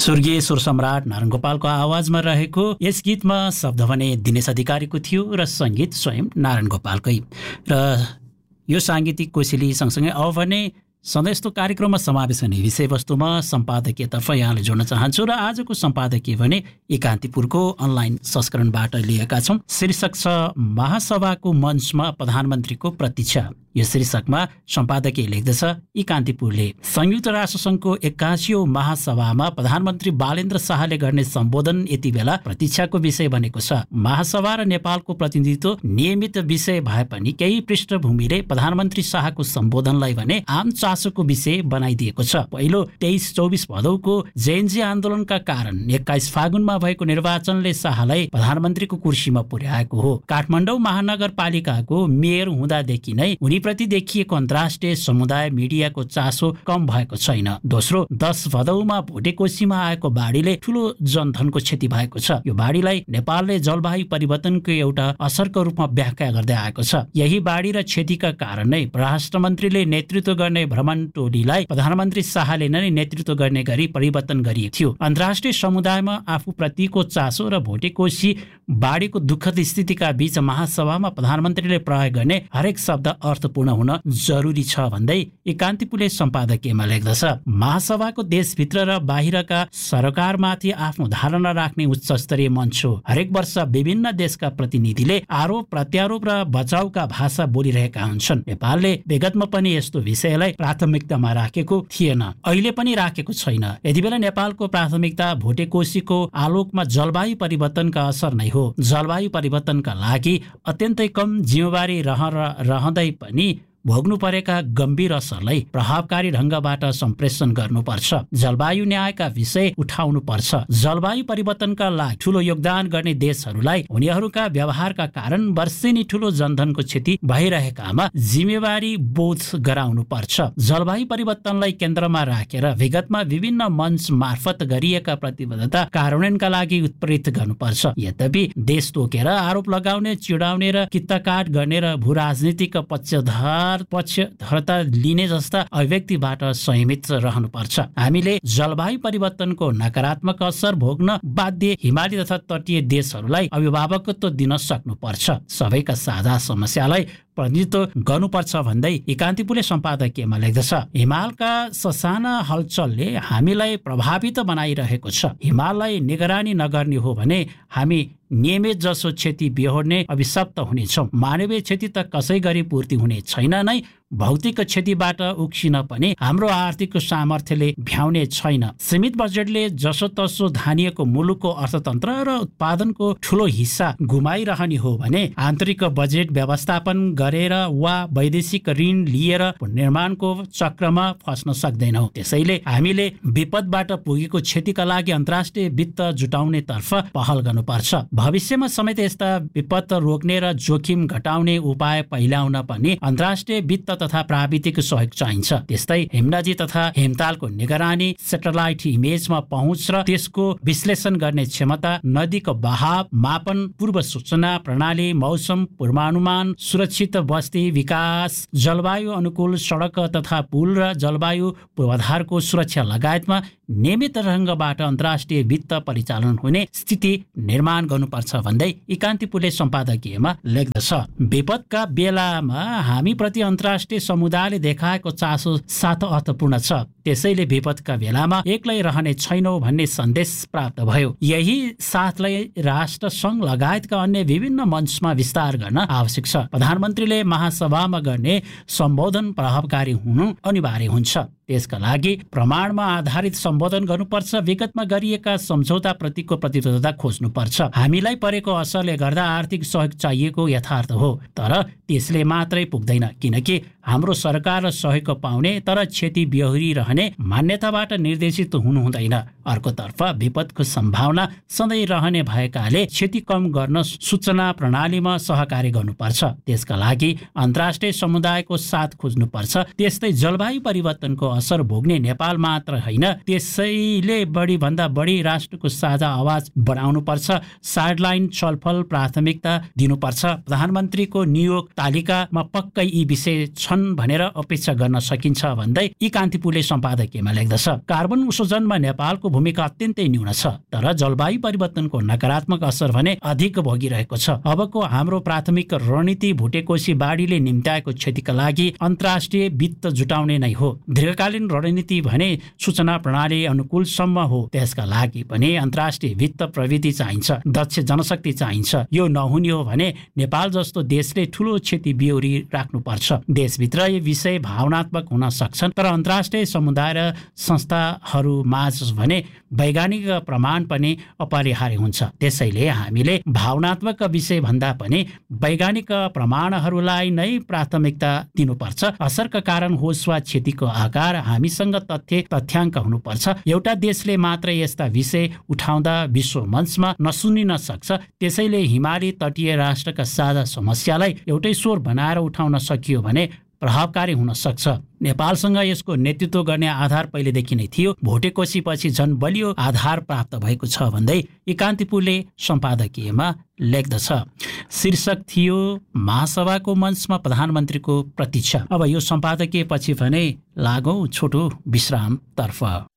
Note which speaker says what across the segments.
Speaker 1: स्वर्गीय स्वर सम्राट नारायण गोपालको आवाजमा रहेको यस गीतमा शब्द भने दिनेश अधिकारीको थियो र सङ्गीत स्वयं नारायण गोपालकै। र यो साङ्गीतिक कोसेली सँगसँगै अब भने सधैँ यस्तो कार्यक्रममा समावेश हुने विषयवस्तुमा सम्पादकीयतर्फ यहाँले जोड्न चाहन्छु र आजको सम्पादकीय भने एकान्तिपुरको अनलाइन संस्करणबाट लिएका छौँ। शीर्षक छ महासभाको मञ्चमा प्रधानमन्त्रीको प्रतीक्षा। यो शीर्षकमा सम्पादकीय लेख्दछ एकान्तिपुरले संयुक्त राष्ट्रसङ्घको 81औं महासभामा प्रधानमन्त्री बालेन्द्र शाहले गर्ने सम्बोधन यति बेला प्रतीक्षाको विषय बनेको छ। महासभा र नेपालको प्रतिनिधित्व नियमित विषय भए पनि केही पृष्ठभूमिले प्रधानमन्त्री शाहको सम्बोधनलाई भने आम चासोको विषय बनाइदिएको छ। पहिलो 23-24 भदौको जेएनजी आन्दोलनका कारण 21 फागुनमा भएको निर्वाचनले शाहलाई प्रधानमन्त्रीको कुर्सीमा पुर्याएको हो। काठमाडौँ महानगरपालिकाको मेयर हुँदादेखि नै उनीप्रति देखिएको अन्तर्राष्ट्रिय समुदाय मिडियाको चासो कम भएको छैन। दोस्रो 10 भदौमा भोटेकोसीमा आएको बाढीले ठूलो जनधनको क्षति भएको छ। यो बाढीलाई नेपालले जलवायु परिवर्तनको एउटा असरको रूपमा व्याख्या गर्दै आएको छ। यही बाढी र क्षतिका कारण नै परराष्ट्र मन्त्रीले नेतृत्व गर्ने भ्रमण टोलीलाई प्रधानमन्त्री शाहले नै नेतृत्व गर्ने गरी परिवर्तन गरिएको थियो। अन्तर्राष्ट्रिय समुदायमा आफूप्रतिको चासो र भोटेकोसी बाढीको दुःखद स्थितिका बीच महासभामा प्रधानमन्त्रीले प्रयोग गर्ने हरेक शब्द अर्थपूर्ण हुन जरुरी छ भन्दै एकान्तिपुरले सम्पादकीयमा लेख्दछ। महासभाको देशभित्र र बाहिरका सरकारमाथि आफ्नो धारणा राख्ने उच्च स्तरीय मञ्च हो। हरेक वर्ष विभिन्न देशका प्रतिनिधिले आरोप प्रत्यारोप र बचाउका भाषा बोलिरहेका हुन्छन्। नेपालले विगतमा पनि यस्तो विषयलाई प्राथमिकतामा राखेको थिएन, अहिले पनि राखेको छैन। यति बेला नेपालको प्राथमिकता भोटेकोसीको आलोकमा जलवायु परिवर्तनका असर नै हो। जलवायु परिवर्तनका लागि अत्यन्तै कम जिम्मेवारी रहँदै पनि भोग्नु परेका गम्भीर असरलाई प्रभावकारी ढङ्गबाट सम्प्रेषण गर्नुपर्छ। जलवायु न्यायका विषय उठाउनु पर्छ। जलवायु परिवर्तनका लागि ठूलो योगदान गर्ने देशहरूलाई उनीहरूका व्यवहारका कारण वर्षेनी ठूलो जनधनको क्षति भइरहेकामा जिम्मेवारी बोध गराउनु पर्छ। जलवायु परिवर्तनलाई केन्द्रमा राखेर विगतमा विभिन्न मञ्च मार्फत गरिएका प्रतिबद्धता कार्यान्वयनका लागि उत्प्रेरित गर्नुपर्छ। यद्यपि देश तोकेर आरोप लगाउने, चिडाउने र कित्ताकाट गर्ने र भू राजनीतिक पक्षधरता लिने जस्ता अभिव्यक्तिबाट संयमित रहनुपर्छ। हामीले जलवायु परिवर्तनको नकारात्मक असर भोग्न बाध्य हिमाली तथा तटीय देशहरूलाई अभिभावकत्व दिन सक्नुपर्छ। सबैका साझा समस्यालाई प्रतिनिधित्व गर्नुपर्छ भन्दै एकान्तिपुरले सम्पादकीयमा लेख्दछ। हिमालका ससाना हलचलले हामीलाई प्रभावित बनाइरहेको छ। हिमाललाई निगरानी नगर्ने हो भने हामी नियमित जसो क्षति बेहोर्ने अभिशप्त हुनेछौँ। मानवीय क्षति त कसै गरी पूर्ति हुने छैन नै, भौतिक क्षतिबाट उक्सिन पनि हाम्रो आर्थिक सामर्थ्यले भ्याउने छैन। सीमित बजेटले जसोतसो धानिएको मुलुकको अर्थतन्त्र र उत्पादनको ठूलो हिस्सा गुमाइरहने हो भने आन्तरिक बजेट व्यवस्थापन गरेर वा वैदेशिक ऋण लिएर निर्माणको चक्रमा फस्न सक्दैनौँ। त्यसैले हामीले विपदबाट पुगेको क्षतिका लागि अन्तर्राष्ट्रिय वित्त जुटाउने तर्फ पहल गर्नुपर्छ। भविष्यमा समेत यस्ता विपद रोक्ने र जोखिम घटाउने उपाय पहिल्याउन पनि अन्तर्राष्ट्रिय वित्त तथा प्राविधिक सहयोग चाहिन्छ। त्यस्तै हिमनदी तथा हिमतालको निगरानी, सेटेलाइट इमेजमा पहुँच र त्यसको विश्लेषण गर्ने क्षमता, नदीको बहाव मापन, पूर्व सूचना प्रणाली, मौसम पूर्वानुमान, सुरक्षित बस्ती विकास, जलवायु अनुकूल सडक तथा पुल र जलवायु पूर्वाधारको सुरक्षा लगायतमा नियमित ढङ्गबाट अन्तर्राष्ट्रिय वित्त परिचालन हुने स्थिति निर्माण गर्नुपर्छ भन्दै एकान्तिपुरले सम्पादकीयमा लेख्दछ। विपदका बेलामा हामी प्रति अन्तर्राष्ट्रिय समुदायले देखाएको चासो साथ अर्थपूर्ण छ। त्यसैले विपदका बेलामा एक्लै रहने छैनौँ भन्ने सन्देश प्राप्त भयो। यही साथलाई राष्ट्र सङ्घ लगायतका अन्य विभिन्न मञ्चमा विस्तार गर्न आवश्यक छ। प्रधानमन्त्रीले महासभामा गर्ने सम्बोधन प्रभावकारी हुनु अनिवार्य हुन्छ। त्यसका लागि प्रमाणमा आधारित सम्बोधन गर्नुपर्छ। विगतमा गरिएका सम्झौता प्रतिको प्रतिबद्धता खोज्नुपर्छ। हामीलाई परेको असरले गर्दा आर्थिक सहयोग चाहिएको यथार्थ हो, तर त्यसले मात्रै पुग्दैन, किनकि हाम्रो सरकार र सहयोग पाउने तर क्षति बेहोरिरहने मान्यताबाट निर्देशित हुनु हुँदैन। अर्कोतर्फ विपदको सम्भावना सधैँ रहने भएकाले क्षति कम गर्न सूचना प्रणालीमा सहकार्य गर्नुपर्छ। त्यसका लागि अन्तर्राष्ट्रिय समुदायको साथ खोज्नुपर्छ। त्यस्तै जलवायु परिवर्तनको असर भोग्ने नेपाल मात्र होइन, त्यसैले बढी भन्दा बढी राष्ट्रको साझा आवाज बढाउनुपर्छ। साइडलाइन छलफल प्राथमिकता दिनुपर्छ। प्रधानमन्त्रीको नियोग तालिकामा पक्कै यी विषय छन् भनेर अपेक्षा गर्न सकिन्छ भन्दै एकान्तिपुरले सम्पादकीयमा लेख्दछ। कार्बन उत्सर्जनमा नेपालको भूमिका अत्यन्तै न्यून छ, तर जलवायु परिवर्तनको नकारात्मक असर भने अधिक भोगिरहेको छ। अबको हाम्रो प्राथमिक रणनीति भुटेकोशी बाढीले निम्त्याएको क्षतिका लागि अन्तर्राष्ट्रिय वित्त जुटाउने नै हो। दीर्घकालीन रणनीति भने सूचना प्रणाली अनुकूलसम्म हो। त्यसका लागि पनि अन्तर्राष्ट्रिय वित्त प्रविधि चाहिन्छ, दक्ष जनशक्ति चाहिन्छ। यो नहुने हो भने नेपाल जस्तो देशले ठूलो क्षति बिहोरी राख्नुपर्छ। देशभित्र यो विषय भावनात्मक हुन सक्छन्, तर अन्तर्राष्ट्रिय समुदाय र संस्थाहरू माझ भने वैज्ञानिक प्रमाण पनि अपरिहार्य हुन्छ। त्यसैले हामीले भावनात्मक विषय भन्दा पनि वैज्ञानिक प्रमाणहरूलाई नै प्राथमिकता दिनुपर्छ। असरका कारण होस् वा क्षतिको आकार, हामीसँग तथ्याङ्क हुनुपर्छ। एउटा देशले मात्र यस्ता विषय उठाउँदा विश्व मञ्चमा नसुनिन सक्छ। त्यसैले हिमाली तटीय राष्ट्रका साझा समस्यालाई एउटै स्वर बनाएर उठाउन सकियो भने प्रभावकारी हुन सक्छ। नेपालसँग यसको नेतृत्व गर्ने आधार पहिलेदेखि नै थियो। भोटेकोशी पछि झन् बलियो आधार प्राप्त भएको छ भन्दै एकान्तिपुरले सम्पादकीयमा लेख्दछ। शीर्षक थियो महासभाको मञ्चमा प्रधानमन्त्रीको प्रतीक्षा। अब यो सम्पादकीय पछि भने लागौँ छोटो विश्रामतर्फ।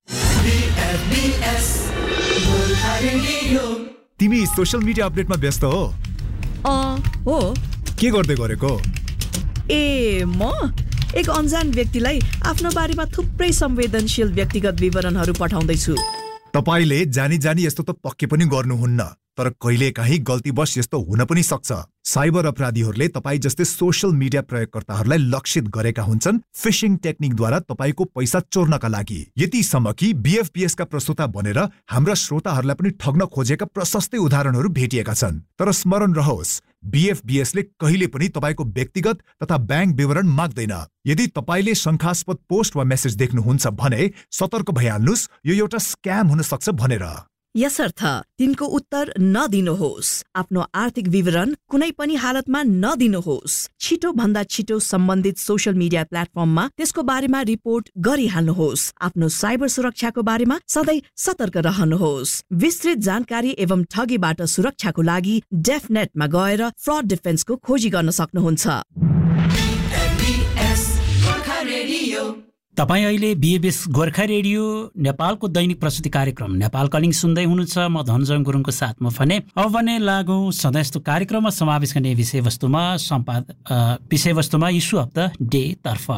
Speaker 2: तिमी सोशल मिडिया अपडेटमा व्यस्त हो?
Speaker 3: हो।
Speaker 2: के गर्दै गरेको?
Speaker 3: म एक अनजान व्यक्तिलाई आफ्नो बारेमा थुप्रै संवेदनशील व्यक्तिगत विवरणहरू पठाउँदैछु।
Speaker 2: तपाईले जानी यस्तो त पक्कै पनि गर्नुहुन्न, तर कहिलेकाहीँ गल्तीवश यस्तो हुन पनि सक्छ। साइबर अपराधीहरूले तपाईँ जस्तै सोशल मिडिया प्रयोगकर्ताहरूलाई लक्षित गरेका हुन्छन् फिशिङ टेक्निकद्वारा तपाईँको पैसा चोर्नका लागि। यतिसम्म कि BFBS का प्रस्तोता बनेर हाम्रा श्रोताहरूलाई पनि ठग्न खोजेका प्रशस्तै उदाहरणहरू भेटिएका छन्। तर स्मरण रहोस्, BFBS ले कहिले पनि तपाईँको व्यक्तिगत तथा ब्याङ्क विवरण माग्दैन। यदि तपाईँले शङ्कास्पद पोस्ट वा मेसेज देख्नुहुन्छ भने सतर्क भइहाल्नुहोस्, यो एउटा स्क्याम हुन सक्छ भनेर।
Speaker 3: यसर्थ तिनको उत्तर नदिनुहोस्। आफ्नो आर्थिक विवरण कुनै पनि हालतमा नदिनुहोस्। छिटो भन्दा छिटो सम्बन्धित सोशल मिडिया प्लेटफर्ममा त्यसको बारेमा रिपोर्ट गरिहाल्नुहोस्। आफ्नो साइबर सुरक्षाको बारेमा सधैँ सतर्क रहनुहोस्। विस्तृत जानकारी एवं ठगीबाट सुरक्षाको लागि डेफनेटमा गएर फ्रड डिफेन्सको खोजी गर्न सक्नुहुन्छ।
Speaker 1: तपाईँ अहिले BFBS गोर्खा रेडियो नेपालको दैनिक प्रस्तुति कार्यक्रम नेपाल कलिङ सुन्दै हुनुहुन्छ। म धनजङ गुरुङको साथमा भने अब भने लागौँ सधैँ यस्तो कार्यक्रममा समावेश गर्ने विषयवस्तुमा इस्यु अफ द डे तर्फ।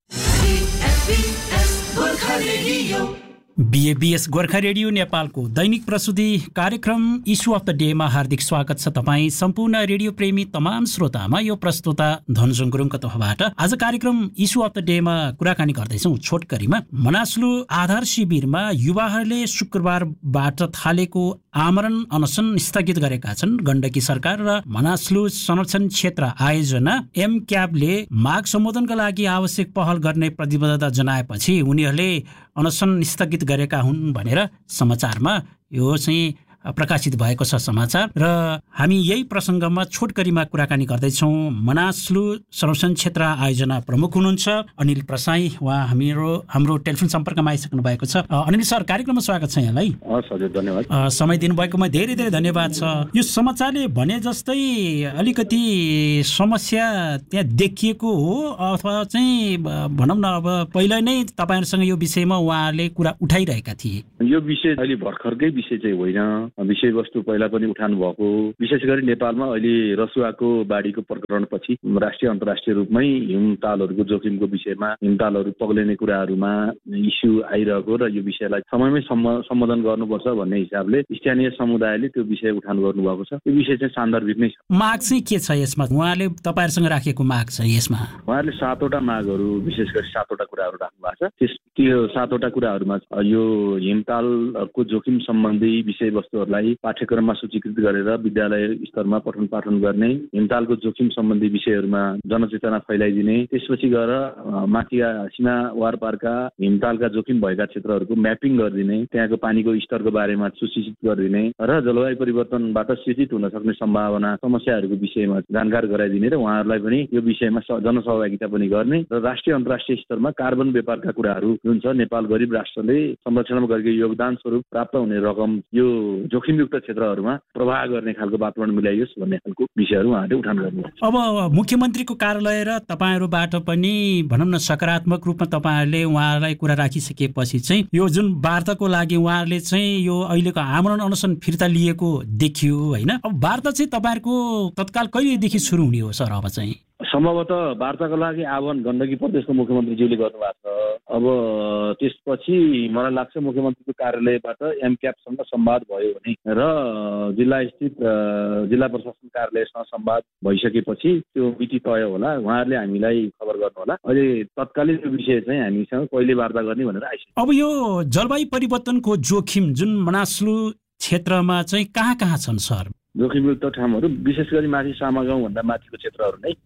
Speaker 1: BFBS गोर्खा रेडियो नेपालको दैनिक प्रस्तुति कार्यक्रम इस्यु अफ द डेमा हार्दिक स्वागत छ तपाईँ सम्पूर्ण रेडियो प्रेमी तमाम श्रोतामा। यो प्रस्तुता धनजङ गुरुङको तर्फबाट आज कार्यक्रम इस्यु अफ द डेमा कुराकानी गर्दैछौँ छोटकरीमा। मनास्लु आधार शिविरमा युवाहरूले शुक्रबारबाट थालेको आमरण अनसन स्थगित गरेका छन्। गण्डकी सरकार र मनास्लु संरक्षण क्षेत्र आयोजना MCAB-ले माग सम्बोधनका लागि आवश्यक पहल गर्ने प्रतिबद्धता जनाएपछि उनीहरूले अनसन स्थगित गरेका हुन् भनेर समाचारमा यो चाहिँ प्रकाशित भएको छ समाचार। र हामी यही प्रसङ्गमा छोटकरीमा कुराकानी गर्दैछौँ। मनास्लु संरक्षण क्षेत्र आयोजना प्रमुख हुनुहुन्छ अनिल प्रसाई, उहाँ हाम्रो टेलिफोन सम्पर्कमा आइसक्नु भएको छ। अनिल सर, कार्यक्रममा स्वागत छ यहाँलाई।
Speaker 4: धन्यवाद।
Speaker 1: समय दिनुभएकोमा धेरै धेरै धन्यवाद छ। यो समाचारले भने जस्तै अलिकति समस्या त्यहाँ देखिएको हो अथवा चाहिँ भनौँ न अब पहिला नै तपाईँहरूसँग यो विषयमा उहाँहरूले कुरा उठाइरहेका थिए?
Speaker 4: यो विषय अहिले भर्खरकै विषय चाहिँ होइन। विषयवस्तु पहिला पनि उठाउनु भएको। विशेष गरी नेपालमा अहिले रसुवाको बाढीको प्रकरणपछि राष्ट्रिय अन्तर्राष्ट्रिय रूपमै हिमतालहरूको जोखिमको विषयमा, हिमतालहरू पग्लिने कुराहरूमा इस्यु आइरहेको र यो विषयलाई समयमै सम्बोधन गर्नुपर्छ भन्ने हिसाबले स्थानीय समुदायले त्यो विषय उठान गर्नुभएको छ। यो विषय चाहिँ सान्दर्भिक नै छ।
Speaker 1: माग चाहिँ के छ यसमा? उहाँले तपाईँहरूसँग राखेको माग छ यसमा? उहाँहरूले
Speaker 4: 7वटा मागहरू, विशेष गरी 7वटा कुराहरू राख्नु भएको छ। त्यो 7वटा कुराहरूमा यो हिमतालको जोखिम सम्बन्धी विषयवस्तुहरूलाई पाठ्यक्रममा सूचीकृत गरेर विद्यालय स्तरमा पठन पाठन गर्ने, हिमतालको जोखिम सम्बन्धी विषयहरूमा जनचेतना फैलाइदिने, त्यसपछि गएर माथिका सीमा वारपारका हिमतालका जोखिम भएका क्षेत्रहरूको म्यापिङ गरिदिने, त्यहाँको पानीको स्तरको बारेमा सूचित गरिदिने र जलवायु परिवर्तनबाट सिर्जित हुन सक्ने सम्भावना समस्याहरूको विषयमा जानकार गराइदिने र उहाँहरूलाई पनि यो विषयमा जनसहभागिता पनि गर्ने र राष्ट्रिय अन्तर्राष्ट्रिय स्तरमा कार्बन व्यापारका कुराहरू जुन छ, नेपाल गरिब राष्ट्रले संरक्षणमा गरेको योगदान स्वरूप प्राप्त हुने रकम यो जोखिमयुक्त क्षेत्रहरूमा प्रवाह गर्ने खालको वातावरण मिलाइयोस् भन्ने खालको विषयहरू उहाँहरूले उठान गर्नुहुन्छ।
Speaker 1: अब मुख्यमन्त्रीको कार्यालय र तपाईँहरूबाट पनि भनौँ न सकारात्मक रूपमा तपाईँहरूले उहाँलाई कुरा राखिसकेपछि चाहिँ यो जुन वार्ताको लागि उहाँहरूले चाहिँ यो अहिलेको आमरण अनसन फिर्ता लिएको देखियो होइन। अब वार्ता चाहिँ तपाईँहरूको तत्काल कहिलेदेखि सुरु हुने हो सर? अब चाहिँ
Speaker 4: सम्भवतः वार्ताको लागि आह्वान गण्डकी प्रदेशको मुख्यमन्त्रीज्यूले गर्नुभएको छ। अब त्यसपछि मलाई लाग्छ मुख्यमन्त्रीको कार्यालयबाट एमक्यापसँग संवाद भयो भने र जिल्ला स्थित जिल्ला प्रशासन कार्यालयसँग संवाद भइसकेपछि त्यो मिति तय होला, उहाँहरूले हामीलाई खबर गर्नुहोला। अहिले तत्कालीन विषय चाहिँ हामीसँग कहिले वार्ता गर्ने भनेर आइसक्यो।
Speaker 1: अब यो जलवायु परिवर्तनको जोखिम जुन मनासलु क्षेत्रमा चाहिँ कहाँ कहाँ छन् सर?
Speaker 4: जोखिमयुक्त ठाउँहरू विशेष गरी माथि सामागाउँ भन्दा माथिको क्षेत्रहरू नै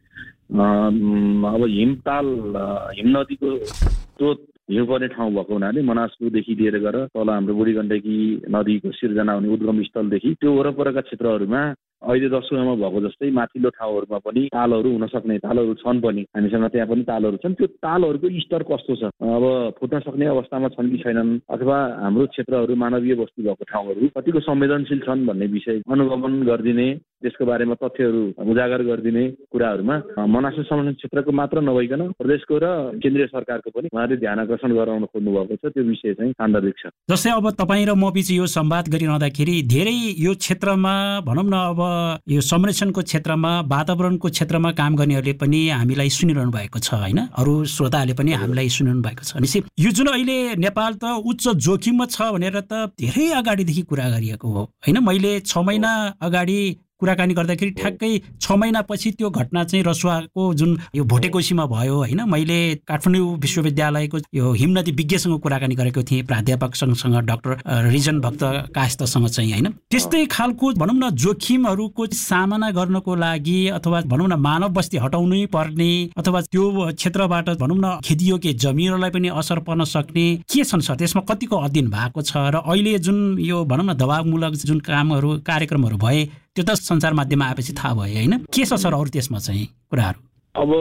Speaker 4: अब हिमताल हिम नदीको स्रोत हिउँ पर्ने ठाउँ भएको हुनाले मनासलुदेखि लिएर गएर तल हाम्रो बुढी गण्डकी नदीको सिर्जना हुने उद्गम स्थलदेखि त्यो वरपरका क्षेत्रहरूमा अहिले दसौँमा भएको जस्तै माथिल्लो ठाउँहरूमा पनि तालहरू हुन सक्ने, तालहरू छन् पनि, हामीसँग त्यहाँ पनि तालहरू छन्। त्यो तालहरूको स्तर कस्तो छ, अब फुट्न सक्ने अवस्थामा छन् कि छैनन्, अथवा हाम्रो क्षेत्रहरू मानवीय बस्ती भएको ठाउँहरू कतिको संवेदनशील छन् भन्ने विषय अनुगमन गरिदिने, त्यसको बारेमा तथ्यहरू उजागर गरिदिने कुराहरूमा मनासलु संरक्षण क्षेत्रको मात्र नभइकन प्रदेशको र केन्द्रीय सरकारको पनि उहाँले ध्यान आकर्षण गराउन खोज्नु भएको छ। त्यो विषय चाहिँ सान्दर्भिक छ।
Speaker 1: जस्तै अब तपाईँ र म बीच यो संवाद गरिरहँदाखेरि धेरै यो क्षेत्रमा भनौँ न अब यो संरक्षणको क्षेत्रमा वातावरणको क्षेत्रमा काम गर्नेहरूले पनि हामीलाई सुनिरहनु भएको छ होइन, अरू श्रोताहरूले पनि हामीलाई सुनिरहनु भएको छ। निश्चित यो जुन अहिले नेपाल त उच्च जोखिममा छ भनेर त धेरै अगाडिदेखि कुरा गरिएको हो होइन। मैले 6 महिना अगाडि कुराकानी गर्दाखेरि ठ्याक्कै 6 महिनापछि त्यो घटना चाहिँ रसुवाको जुन यो भोटेकोसीमा भयो होइन। मैले काठमाडौँ विश्वविद्यालयको यो हिमनदी विज्ञसँग कुराकानी गरेको थिएँ, प्राध्यापक सँगसँग डाक्टर रिजन भक्त कायस्थसँग चाहिँ होइन। त्यस्तै खालको भनौँ न जोखिमहरूको सामना गर्नको लागि अथवा भनौँ न मानव बस्ती हटाउनै पर्ने अथवा त्यो क्षेत्रबाट भनौँ न खेतीयोग्य जमिनहरूलाई पनि असर पर्न सक्ने के छन् सर? त्यसमा कतिको अध्ययन भएको छ र अहिले जुन यो भनौँ न दबावमूलक जुन कार्यक्रमहरू भए त्यो त सञ्चार माध्यममा आएपछि थाहा भयो होइन। के छ सर अरू त्यसमा चाहिँ कुराहरू?
Speaker 4: अब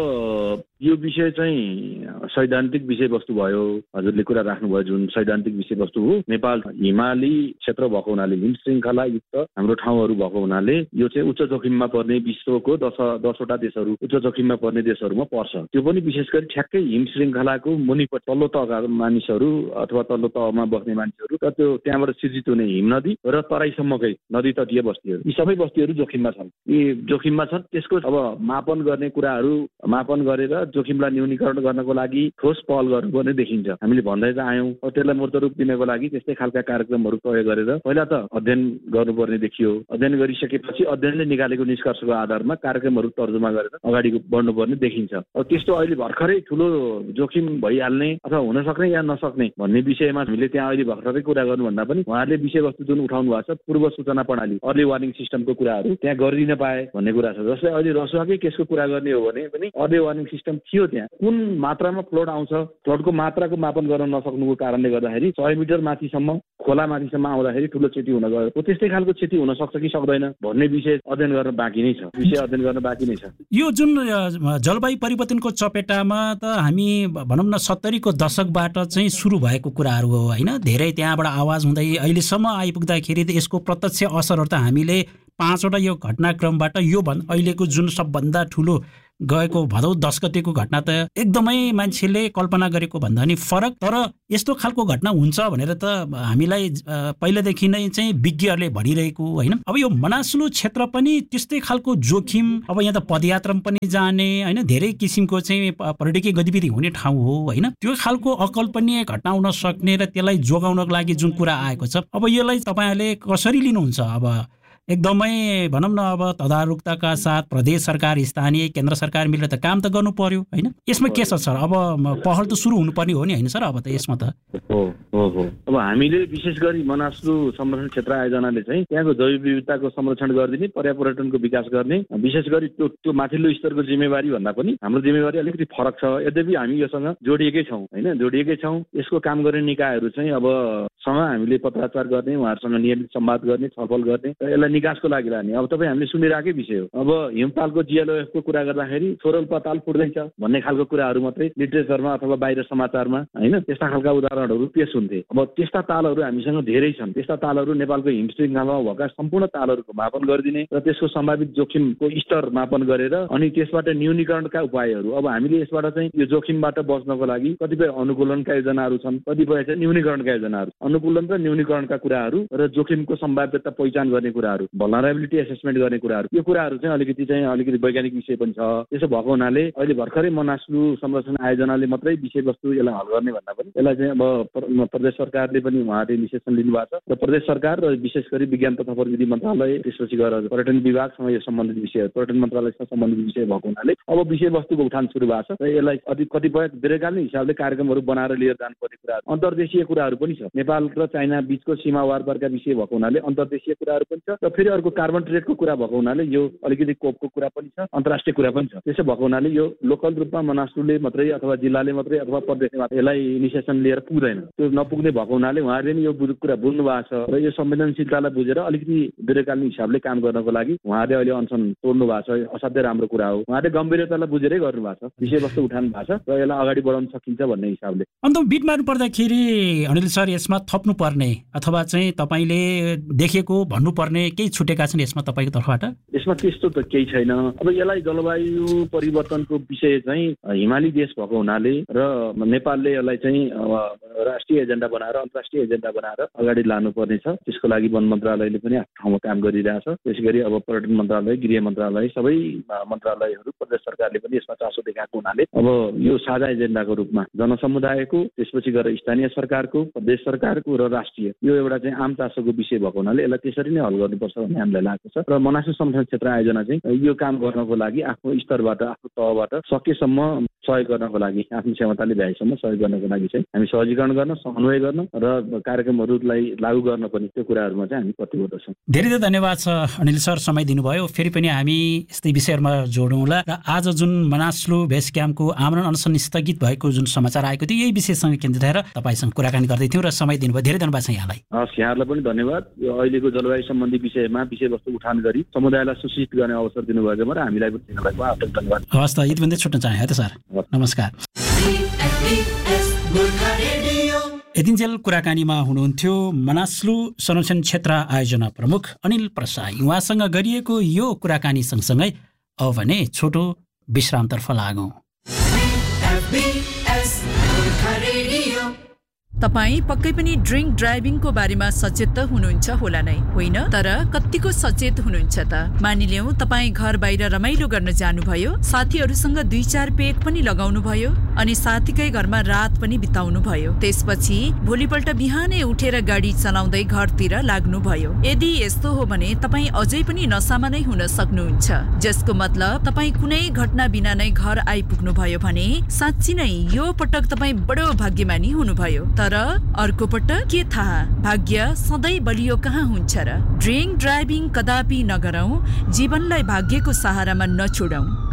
Speaker 4: यो विषय चाहिँ सैद्धान्तिक विषयवस्तु भयो, हजुरले कुरा राख्नुभयो जुन सैद्धान्तिक विषयवस्तु हो। नेपाल हिमाली क्षेत्र भएको हुनाले, हिम श्रृङ्खला युक्त हाम्रो ठाउँहरू भएको हुनाले यो चाहिँ उच्च जोखिममा पर्ने विश्वको 10वटा देशहरू उच्च जोखिममा पर्ने देशहरूमा पर्छ। त्यो पनि विशेष गरी ठ्याक्कै हिम श्रृङ्खलाको मुनिपट्टि तल्लो तहका मानिसहरू अथवा तल्लो तहमा बस्ने मानिसहरू र त्यो त्यहाँबाट सिर्जित हुने हिम नदी र तराईसम्मकै नदी तटीय बस्तीहरू, यी सबै बस्तीहरू जोखिममा छन्। यी जोखिममा छन्, त्यसको अब मापन गर्ने कुराहरू मापन गरेर जोखिमलाई न्यूनीकरण गर्नको लागि ठोस पहल गर्नुपर्ने देखिन्छ। हामीले भन्दै त आयौँ, त्यसलाई मूर्त रूप दिनको लागि त्यस्तै खालका कार्यक्रमहरू तय गरेर पहिला त अध्ययन गर्नुपर्ने देखियो। अध्ययन गरिसकेपछि अध्ययनले निकालेको निष्कर्षको आधारमा कार्यक्रमहरू तर्जुमा गरेर अगाडि बढ्नुपर्ने देखिन्छ। अब त्यस्तो अहिले भर्खरै ठुलो जोखिम भइहाल्ने अथवा हुन सक्ने या नसक्ने भन्ने विषयमा हामीले त्यहाँ अहिले भर्खरै कुरा गर्नुभन्दा पनि उहाँहरूले विषयवस्तु जुन उठाउनु भएको छ पूर्व सूचना प्रणाली अर्ली वार्निङ सिस्टमको कुराहरू त्यहाँ गरिदिन पाए भन्ने कुरा छ। जस्तै अहिले रसुवाकै केसको कुरा गर्ने हो भने पनि अर्ली वार्निङ सिस्टम थियो, त्यहाँ कुन मात्रामा फ्लड आउँछ, फ्लडको मात्राको मापन गर्न नसक्नुको कारणले गर्दाखेरि 100 मिटर माथिसम्म खोला माथिसम्म आउँदाखेरि ठुलो क्षति हुन गयो, त्यस्तै खालको क्षति हुन सक्छ कि सक्दैन भन्ने विषय अध्ययन गर्न बाँकी नै छ, अध्ययन गर्न बाँकी नै छ।
Speaker 1: यो जुन जलवायु परिवर्तनको चपेटामा त हामी भनौँ न 70 को दशकबाट चाहिँ सुरु भएको कुराहरू हो होइन। धेरै त्यहाँबाट आवाज हुँदै अहिलेसम्म आइपुग्दाखेरि त यसको प्रत्यक्ष असरहरू त हामीले 5वटा यो घटनाक्रमबाट यो अहिलेको जुन सबभन्दा ठुलो गएको भदौ 10 गतेको घटना त एकदमै मान्छेले कल्पना गरेको भन्दा नि फरक, तर यस्तो खालको घटना हुन्छ भनेर त हामीलाई पहिलेदेखि नै चाहिँ विज्ञहरूले भनिरहेको होइन। अब यो मनासलु क्षेत्र पनि त्यस्तै खालको जोखिम, अब यहाँ त पदयात्रा पनि जाने होइन, धेरै किसिमको चाहिँ पर्यटकीय गतिविधि हुने ठाउँ हो होइन। त्यो खालको अकल्पनीय घटना हुन सक्ने र त्यसलाई जोगाउनको लागि जुन कुरा आएको छ, अब यसलाई तपाईँहरूले कसरी लिनुहुन्छ? अब एकदमै भनौँ न अब तदारुकताका साथ प्रदेश सरकार, स्थानीय केन्द्र सरकार मिलेर त काम त गर्नु पर्यो होइन। यसमा के छ सर? अब पहल त सुरु हुनुपर्ने हो नि होइन सर? अब त यसमा त
Speaker 4: अब हामीले विशेष गरी मनासलु संरक्षण क्षेत्र आयोजनाले चाहिँ त्यहाँको जैव विविधताको संरक्षण गरिदिने, पर्यावरणको विकास गर्ने, विशेष गरी त्यो माथिल्लो स्तरको जिम्मेवारी भन्दा पनि हाम्रो जिम्मेवारी अलिकति फरक छ। यद्यपि हामी योसँग जोडिएकै छौँ होइन, जोडिएकै छौँ। यसको काम गर्ने निकायहरू चाहिँ अब उहाँहरूसँग हामीले पत्राचार गर्ने, उहाँहरूसँग नियमित संवाद गर्ने, छलफल गर्ने र यसलाई निकासको लागि लाने। अब तपाईँ हामीले सुनिरहेकै विषय हो। अब हिमतालको जिएलओएफको कुरा गर्दाखेरि छोरल पताल फुट्दैछ भन्ने खालको कुराहरू मात्रै लिटरेचरमा अथवा बाहिर समाचारमा होइन त्यस्ता खालका उदाहरणहरू पेश हुन्थे। अब त्यस्ता तालहरू हामीसँग धेरै छन्। त्यस्ता तालहरू नेपालको हिम श्रृङ्खलामा भएका सम्पूर्ण तालहरूको मापन गरिदिने र त्यसको सम्भावित जोखिमको स्तर मापन गरेर अनि त्यसबाट न्यूनीकरणका उपायहरू। अब हामीले यसबाट चाहिँ यो जोखिमबाट बच्नको लागि कतिपय अनुकूलनका योजनाहरू छन्, कतिपय चाहिँ न्यूनीकरणका योजनाहरू। अनुकूलन र न्यूनीकरणका कुराहरू र जोखिमको सम्भाव्यता पहिचान गर्ने कुराहरू, भल्नरेबिलिटी एसेसमेन्ट गर्ने कुराहरू, यो कुराहरू चाहिँ अलिकति वैज्ञानिक विषय पनि छ। त्यसो भएको हुनाले अहिले भर्खरै मनास्लु संरक्षण आयोजनाले मात्रै विषयवस्तु यसलाई हल गर्ने भन्दा पनि यसलाई चाहिँ अब प्रदेश सरकारले पनि उहाँले इनिसिएसन लिनुभएको छ र प्रदेश सरकार र विशेष गरी विज्ञान तथा प्रविधि मन्त्रालय त्यसपछि गएर पर्यटन विभागसँग यो सम्बन्धित विषय, पर्यटन मन्त्रालयसँग सम्बन्धित विषय भएको हुनाले अब विषयवस्तुको उठान सुरु भएको छ र यसलाई कतिपय दीर्घकालीन हिसाबले कार्यक्रमहरू बनाएर लिएर जानुपर्ने कुराहरू, अन्तर्देशीय कुराहरू पनि छ। नेपाल र चाइना बीचको सीमा वारपारका विषय भएको हुनाले अन्तर्देशीय कुराहरू पनि छ र फेरि अर्को कार्बन ट्रेडको कुरा भएको हुनाले यो अलिकति कोपको कुरा पनि छ, अन्तर्राष्ट्रिय कुरा पनि छ। त्यसो भएको हुनाले यो लोकल रूपमा मनास्लुले मात्रै अथवा जिल्लाले मात्रै अथवा प्रदेशले मात्रै यसलाई इनिसिएसन लिएर पुग्दैन। त्यो नपुग्ने भएको हुनाले उहाँहरूले पनि यो कुरा बुझ्नु भएको छ र यो संवेदनशीलतालाई बुझेर अलिकति दीर्घकालीन हिसाबले काम गर्नको लागि उहाँले अहिले अनसन तोड्नु भएको छ। असाध्यै राम्रो कुरा हो। उहाँले गम्भीरतालाई बुझेरै गर्नु भएको छ, विषयवस्तु उठाउनु भएको छ र यसलाई अगाडि बढाउन सकिन्छ भन्ने हिसाबले।
Speaker 1: अन्त बिट मार्नु पर्दाखेरि अनिल सर यसमा थप्नु पर्ने अथवा चाहिँ तपाईँले देखेको भन्नुपर्ने केही छुटेका छन् यसमा तपाईँको तर्फबाट?
Speaker 4: यसमा त्यस्तो त केही छैन। अब यसलाई जलवायु परिवर्तनको विषय चाहिँ हिमाली देश भएको हुनाले र नेपालले यसलाई चाहिँ राष्ट्रिय एजेन्डा बनाएर अन्तर्राष्ट्रिय एजेन्डा बनाएर अगाडि लानुपर्ने छ। त्यसको लागि वन मन्त्रालयले पनि आफ्नो ठाउँमा काम गरिरहेछ। त्यसै गरी अब पर्यटन मन्त्रालय, गृह मन्त्रालय, सबै मन्त्रालयहरू, प्रदेश सरकारले पनि यसमा चासो देखाएको हुनाले अब यो साझा एजेन्डाको रूपमा जनसमुदायको, त्यसपछि गएर स्थानीय सरकारको, प्रदेश सरकारको र राष्ट्रिय यो एउटा चाहिँ आम चासोको विषय भएको हुनाले यसलाई त्यसरी नै हल गर्नुपर्छ भन्ने हामीलाई लागेको छ। र मनासु संरक्षण क्षेत्र आयोजना चाहिँ यो काम गर्नको लागि आफ्नो स्तरबाट, आफ्नो तहबाट सकेसम्म सहयोग गर्नको लागि, आफ्नो क्षमताले भ्याएसम्म सहयोग गर्नको लागि चाहिँ हामी सहजीकरण गर्न, समन्वय गर्न र कार्यक्रमहरूलाई लागू गर्न पनि त्यो कुराहरूमा चाहिँ हामी प्रतिबद्ध छौँ।
Speaker 1: धेरै धेरै धन्यवाद छ अनिल सर, समय दिनुभयो। फेरि पनि हामी यस्तै विषयहरूमा जोडौँला र आज जुन मनास्लु बेस क्याम्पको आमरण अनसन स्थगित भएको जुन समाचार आएको थियो यही विषयसँग केन्द्रित रहेर तपाईँसँग कुराकानी गर्दै थियौँ र समय दिनुभयो। धेरै धन्यवाद छ यहाँलाई।
Speaker 4: हस्, यहाँहरूलाई पनि धन्यवाद। यो अहिलेको जलवायु सम्बन्धी विषयमा विषयवस्तु उठान गरी समुदायलाई सूचित गर्ने अवसर दिनुभएकोमा र हामीलाई पनि दिनुभएको हार्दिक धन्यवाद।
Speaker 1: हस् त, यति भन्दै छुट्न चाहे है त सर। नमस्कार। यतिन्जेल कुराकानीमा हुनुहुन्थ्यो मनास्लु संरक्षण क्षेत्र आयोजना प्रमुख अनिल प्रसाई। उहाँसँग गरिएको यो कुराकानी सँगसँगै अब भने छोटो विश्रामतर्फ लागौँ।
Speaker 5: तपाईँ पक्कै पनि ड्रिङ्क ड्राइभिङको बारेमा सचेत त हुनुहुन्छ होला नै, होइन? तर कतिको सचेत हुनुहुन्छ त? मानिलियौँ तपाईँ घर बाहिर रमाइलो गर्न जानुभयो, साथीहरूसँग 2-4 पेग पनि लगाउनु भयो अनि साथीकै घरमा रात पनि बिताउनु भयो। त्यसपछि भोलिपल्ट बिहानै उठेर गाडी चलाउँदै घरतिर लाग्नुभयो। यदि यस्तो हो भने तपाईँ अझै पनि नसामा नै हुन सक्नुहुन्छ, जसको मतलब तपाईँ कुनै घटना बिना नै घर आइपुग्नु भयो भने साँच्ची नै यो पटक तपाईँ बडो भाग्यमानी हुनुभयो। तर अर्को पटक के थाहा, भाग्य सधैँ बलियो कहाँ हुन्छ र? ड्रिङ्क ड्राइभिङ कदापि नगरौँ, जीवनलाई भाग्यको सहारामा नछोडौँ।